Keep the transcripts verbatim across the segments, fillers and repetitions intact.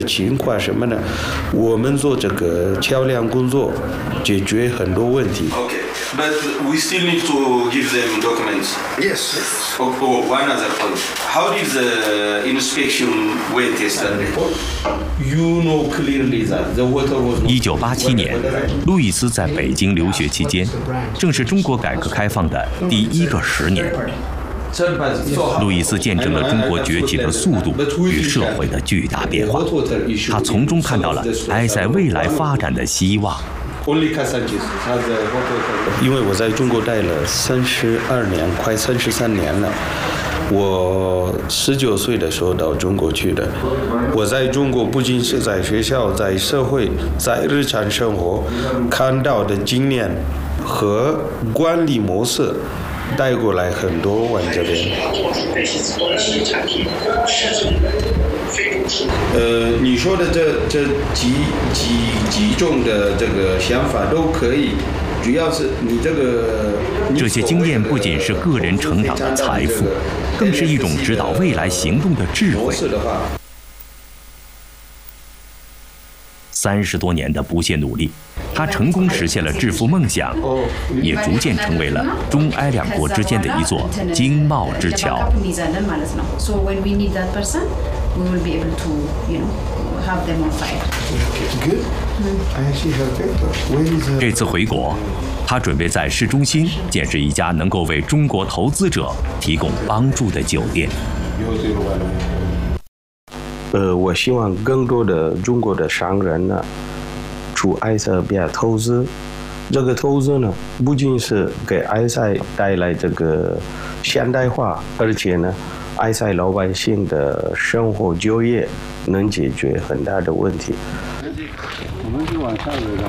情况什么呢？我们做这个桥梁工作，解决很多问题。 Okay, but we still need to give them documents. Yes. Oh, oh, one other point. How did the inspection went yesterday? You know clearly that the water was. 一九八七年，路易斯在北京留学期间，正是中国改革开放的第一个十年。路易斯见证了中国崛起的速度与社会的巨大变化，他从中看到了埃塞未来发展的希望。 因为我在中国待了三十二年，快三十三年了。我十九岁的时候到中国去的。我在中国不仅是在学校、在社会、在日常生活看到的经验和管理模式。带过来很多往这边。呃，你说的这这几几几种的这个想法都可以，主要是你这个。 这些经验不仅是个人成长的财富，更是一种指导未来行动的智慧。三十多年的不懈努力，他成功实现了致富梦想，也逐渐成为了中埃两国之间的一座经贸之桥。这次回国，他准备在市中心建设一家能够为中国投资者提供帮助的酒店。 呃，我希望更多的中国的商人呢，出埃塞俄比亚投资。这个投资呢，不仅是给埃塞带来这个现代化，而且呢，埃塞老百姓的生活就业能解决很大的问题。我们就往下走的。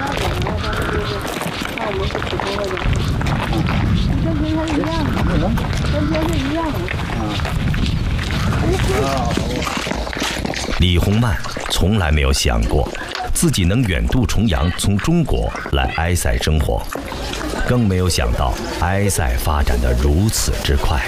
那我们是普通的。跟平常一样的，跟平常一样的。啊。 李洪曼从来没有想过自己能远渡重洋从中国来埃塞生活，更没有想到埃塞发展得如此之快。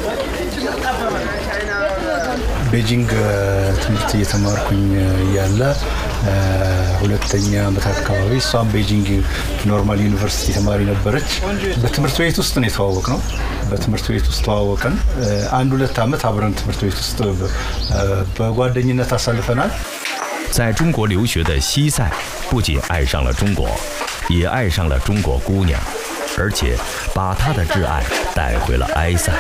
ቤጂንግ ትምህርት እየተማርኩኝ ያለ ሁለተኛ ዓመት አካባቢ እሷም ቤጂንግ ኖርማል ዩኒቨርሲቲ ተማሪ ነበረች። በትምህርት ቤት ውስጥ ነው የተዋወቅነው። በትምህርት ቤት ውስጥ ተዋወቅን። አንድ ሁለት ዓመት አብረን ትምህርት ቤት ውስጥ በጓደኝነት አሳልፈናል። 在中国留学的西塞不仅爱上了中国，也爱上了中国姑娘，而且把她的挚爱带回了埃塞。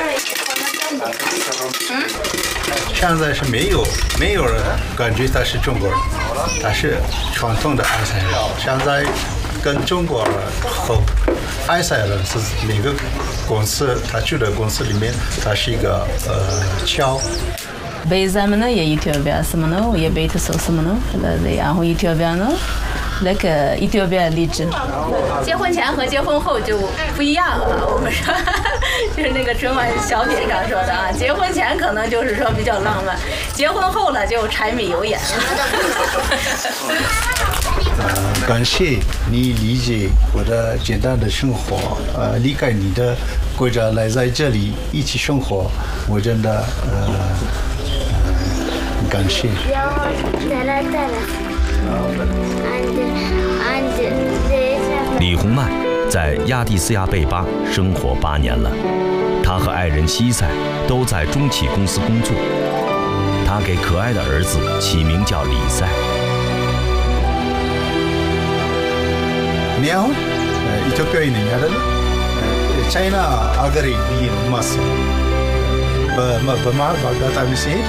现在是没有没有人感觉他是中国人，他是传统的埃塞人。现在跟中国人和埃塞人是每个公司，他去的公司里面，他是一个呃桥。 በዛምነ የኢትዮጵያ ስም ነው የቤተሰብ ስም ነው ስለዚህ አሁን ኢትዮጵያ ነው ለከ ኢትዮጵያ ልጅ 结婚前和结婚后就不一样了我们说就是那个春晚小品上说的啊结婚前可能就是说比较浪漫结婚后了就柴米油盐了感谢你理解我的简单的生活呃离开你的国家来在这里一起生活我真的呃感谢。 李洪曼在亚的斯亚贝巴生活八年了，他和爱人西塞都在中企公司工作。他给可爱的儿子起名叫李塞。 እኔ አሁን ኢትዮጵያዊ ነኝ አይደል? ቻይና አገሬ ብዬ ነው የማስበው። በመሀል በአጋጣሚ ሲሄድ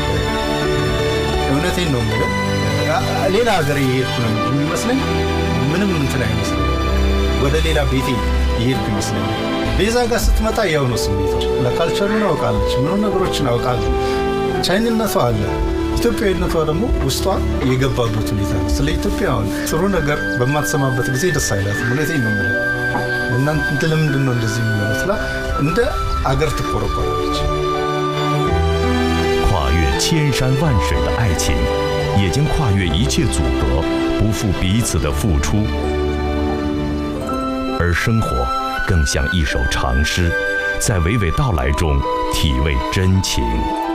እውነቴን ነው የምልህ ሌላ ሀገር የሄድኩ ነው የሚመስለኝ ምንም እንትን አይመስለኝ ወደ ሌላ ቤቴ የሄድኩ ይመስለኝ ቤዛ ጋር ስትመጣ ያው ነው ስሜቱ ለካልቸሩን አውቃለች ምኑ ነገሮችን አውቃለች ቻይንነቷ አለ ኢትዮጵያዊነቷ ደግሞ ውስጧ የገባበት ሁኔታ ነው ስለ ኢትዮጵያውን ጥሩ ነገር በማትሰማበት ጊዜ ደስ አይላትም እውነቴን ነው የምልህ እናንተ ለምንድን ነው እንደዚህ የሚመስላ እንደ አገር ትቆረቆራለች 千山万水的爱情也将跨越一切阻隔不负彼此的付出而生活更像一首长诗在娓娓道来中体味真情